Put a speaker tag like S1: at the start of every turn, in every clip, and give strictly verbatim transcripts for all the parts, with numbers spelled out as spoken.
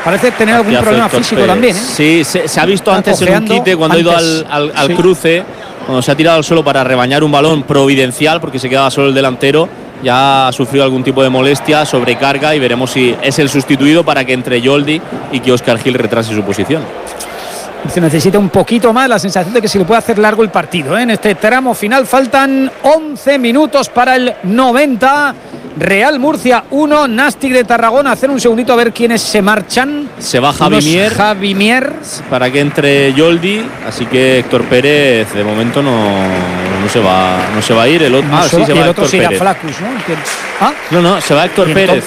S1: parece tener algún problema físico también, ¿eh?
S2: Sí, se, se ha visto
S1: Está
S2: antes en un quite cuando
S1: antes.
S2: ha ido al, al, al
S1: sí.
S2: cruce, cuando se ha tirado al suelo para rebañar un balón providencial porque se quedaba solo el delantero. Ya ha sufrido algún tipo de molestia, sobrecarga, y veremos si es el sustituido para que entre Yoldi y que Óscar Gil retrase su posición.
S1: Se necesita un poquito más, la sensación de que se le puede hacer largo el partido, ¿eh? En este tramo final faltan once minutos para el noventa. Real Murcia uno, Nàstic de Tarragona. Hacer un segundito a ver quiénes se marchan.
S2: Se va Javi Mier,
S1: Javi Mier
S2: para que entre Yoldi, así que Héctor Pérez de momento no, no se va no se va a ir. El otro,
S1: no
S2: ah,
S1: se
S2: sí,
S1: va,
S2: se
S1: y
S2: va
S1: el otro
S2: Héctor
S1: se irá
S2: Pérez.
S1: Flacus, ¿no? ¿Ah?
S2: No, no, se va Héctor Pérez.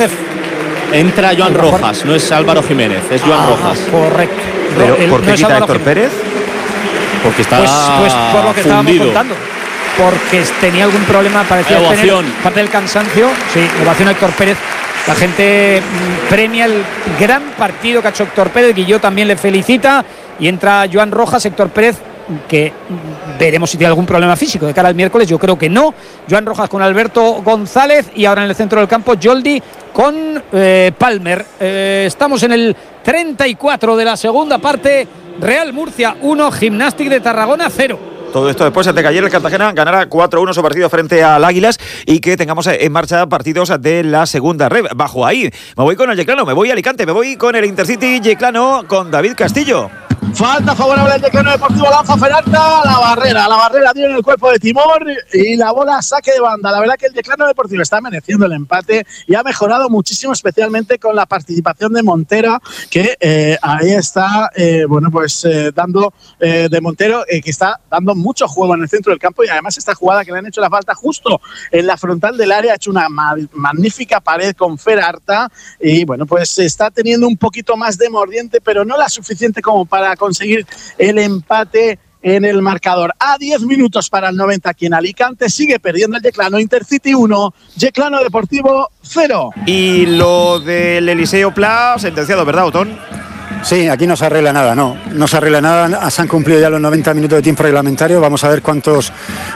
S2: Entra Joan Rojas, no es Álvaro Jiménez, es Joan
S1: ah,
S2: Rojas.
S1: Correcto.
S3: Pero
S1: El,
S3: ¿por qué
S1: no
S3: quita Héctor
S1: Jiménez.
S3: Pérez?
S2: Porque está
S1: Pues, pues por lo que estábamos
S2: fundido.
S1: contando. Porque tenía algún problema, parecía tener
S2: Ovación.
S1: parte del cansancio. Sí, ovación a Héctor Pérez. La gente mm, premia el gran partido que ha hecho Héctor Pérez. Guilló también le felicita. Y entra Joan Rojas, Héctor Pérez, que mm, veremos si tiene algún problema físico de cara al miércoles. Yo creo que no. Joan Rojas con Alberto González. Y ahora en el centro del campo, Yoldi con eh, Palmer. Eh, estamos en el treinta y cuatro de la segunda parte. Real Murcia uno, Gimnàstic de Tarragona cero.
S3: Todo esto después de que ayer el Cartagena ganara cuatro uno su partido frente al Águilas y que tengamos en marcha partidos de la segunda red. Bajo ahí, me voy con el Yeclano, me voy a Alicante, me voy con el Intercity Yeclano con David Castillo.
S4: Falta favorable al Yeclano Deportivo, lanza Ferarta, la barrera, la barrera dio en el cuerpo de Timor y la bola saque de banda. La verdad que el Yeclano Deportivo está mereciendo el empate y ha mejorado muchísimo, especialmente con la participación de Montero, que eh, ahí está, eh, bueno, pues eh, dando eh, de Montero, eh, que está dando mucho juego en el centro del campo, y además esta jugada que le han hecho la falta justo en la frontal del área, ha hecho una ma- magnífica pared con Ferarta y bueno, pues está teniendo un poquito más de mordiente, pero no la suficiente como para conseguir el empate en el marcador. A diez minutos para el noventa aquí en Alicante, sigue perdiendo el Yeclano. Intercity uno, Yeclano Deportivo cero.
S3: Y lo del Eliseo Pla, sentenciado, ¿verdad, Otón?
S5: Sí, aquí no se arregla nada, no, no se arregla nada, se han cumplido ya los noventa minutos de tiempo reglamentario, vamos a ver cuántos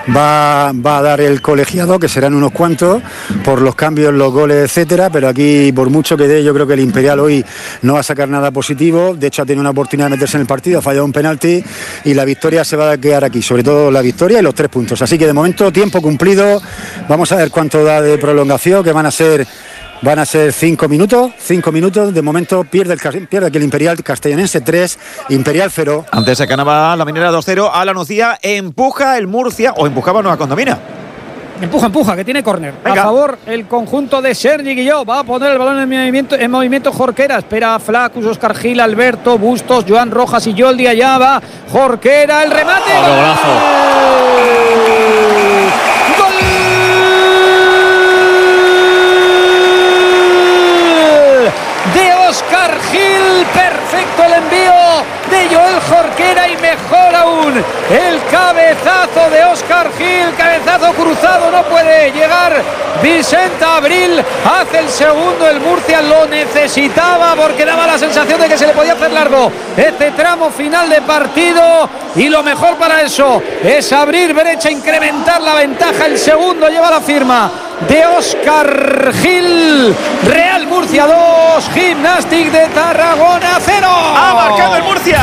S5: va, va a dar el colegiado, que serán unos cuantos, por los cambios, los goles, etcétera, pero aquí por mucho que dé, yo creo que el Imperial hoy no va a sacar nada positivo, de hecho ha tenido una oportunidad de meterse en el partido, ha fallado un penalti y la victoria se va a quedar aquí, sobre todo la victoria y los tres puntos, así que de momento tiempo cumplido, vamos a ver cuánto da de prolongación, que van a ser... Van a ser cinco minutos, cinco minutos. De momento pierde, el, pierde aquí el Imperial Castellonense tres, Imperial cero.
S3: Antes se ganaba la Minera dos cero, a la Nucía empuja el Murcia, o empujaba Nueva Condomina.
S1: Empuja, empuja, que tiene córner.
S3: Venga.
S1: A favor el conjunto de Sergi Guilló. Va a poner el balón en movimiento, en movimiento Jorquera. Espera Flacus, Óscar Gil, Alberto, Bustos, Joan Rojas y Yoldi. Allá va Jorquera. El remate.
S2: ¡Oh, qué golazo!
S1: ¡Gol! De Óscar Gil, perfecto el envío de Joel Jorquera y mejor aún el cabezazo de Óscar Gil, cabezazo cruzado, no puede llegar Vicente Abril, hace el segundo, el Murcia lo necesitaba porque daba la sensación de que se le podía hacer largo este tramo final de partido y lo mejor para eso es abrir brecha, incrementar la ventaja, el segundo lleva la firma de Óscar Gil. Real Murcia dos, Gimnàstic de Tarragona cero.
S3: ¡Ha marcado el Murcia!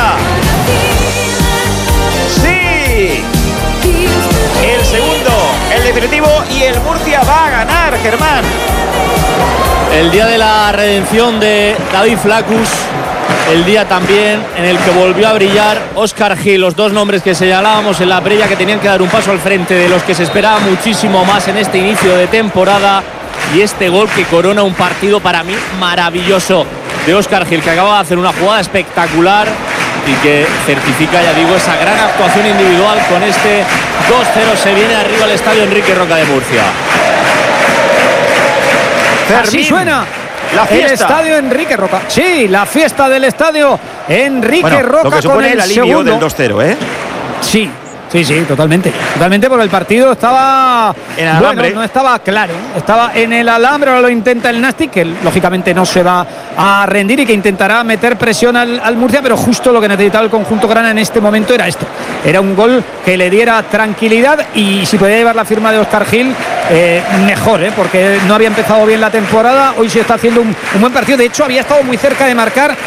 S3: ¡Sí! El segundo, el definitivo, y el Murcia va a ganar, Germán.
S2: El día de la redención de David Flacus, el día también en el que volvió a brillar Óscar Gil, los dos nombres que señalábamos en la previa, que tenían que dar un paso al frente de los que se esperaba muchísimo más en este inicio de temporada, y este gol que corona un partido para mí maravilloso de Óscar Gil, que acaba de hacer una jugada espectacular y que certifica, ya digo, esa gran actuación individual. Con este dos cero se viene arriba el estadio Enrique Roca de Murcia.
S1: Así suena
S3: la fiesta.
S1: El estadio Enrique Roca. Sí, la fiesta del estadio Enrique
S3: bueno,
S1: Roca.
S3: lo que supone
S1: con el,
S3: el alivio
S1: segundo
S3: del dos cero, ¿eh?
S1: Sí. Sí, sí, totalmente. Totalmente, porque el partido estaba
S3: en el alambre.
S1: Bueno, no estaba claro. Estaba en el alambre, ahora lo intenta el Nàstic, que lógicamente no se va a rendir y que intentará meter presión al, al Murcia, pero justo lo que necesitaba el conjunto grana en este momento era esto. Era un gol que le diera tranquilidad y si podía llevar la firma de Óscar Gil, eh, mejor, ¿eh? Porque no había empezado bien la temporada. Hoy se está haciendo un, un buen partido. De hecho, había estado muy cerca de marcar